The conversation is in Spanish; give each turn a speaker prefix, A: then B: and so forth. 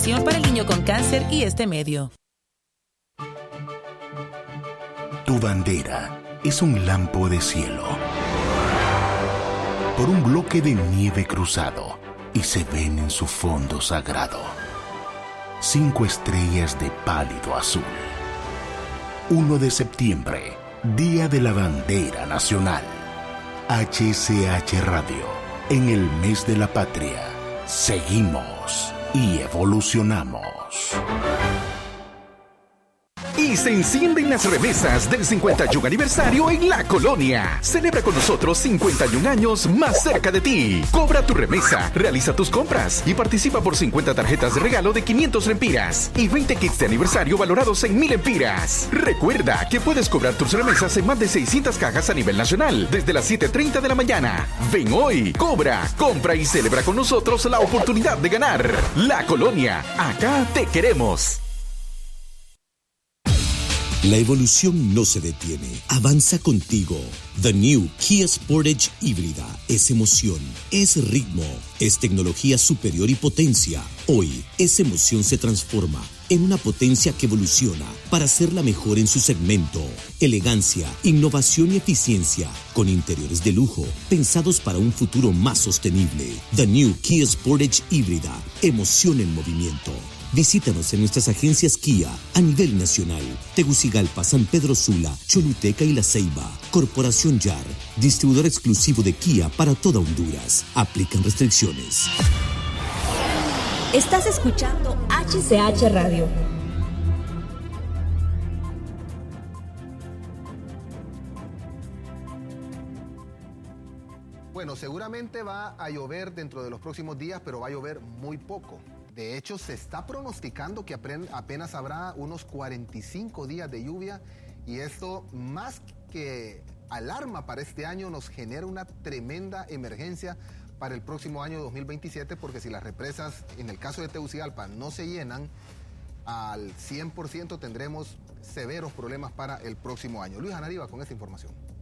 A: información para el niño con cáncer y este medio.
B: Tu bandera es un lampo de cielo por un bloque de nieve cruzado y se ven en su fondo sagrado 5 estrellas de pálido azul. 1 de septiembre, Día de la Bandera Nacional. HCH Radio, en el mes de la patria, seguimos y evolucionamos.
C: Y se encienden las remesas del 51 aniversario en La Colonia. Celebra con nosotros 51 años más cerca de ti. Cobra tu remesa, realiza tus compras y participa por 50 tarjetas de regalo de 500 lempiras y 20 kits de aniversario valorados en 1000 lempiras. Recuerda que puedes cobrar tus remesas en más de 600 cajas a nivel nacional desde las 7:30 de la mañana. Ven hoy, cobra, compra y celebra con nosotros la oportunidad de ganar. La Colonia, acá te queremos.
D: La evolución no se detiene, avanza contigo. The New Kia Sportage híbrida es emoción, es ritmo, es tecnología superior y potencia. Hoy, esa emoción se transforma en una potencia que evoluciona para ser la mejor en su segmento. Elegancia, innovación y eficiencia, con interiores de lujo, pensados para un futuro más sostenible. The New Kia Sportage híbrida, emoción en movimiento. Visítanos en nuestras agencias Kia a nivel nacional. Tegucigalpa, San Pedro Sula, Choluteca y La Ceiba. Corporación YAR, distribuidor exclusivo de Kia para toda Honduras. Aplican restricciones.
E: Estás escuchando HCH Radio.
F: Bueno, seguramente va a llover dentro de los próximos días, pero va a llover muy poco. De hecho, se está pronosticando que apenas habrá unos 45 días de lluvia y esto, más que alarma para este año, nos genera una tremenda emergencia para el próximo año 2027, porque si las represas, en el caso de Tegucigalpa, no se llenan al 100%, tendremos severos problemas para el próximo año. Luis Anariva con esta información.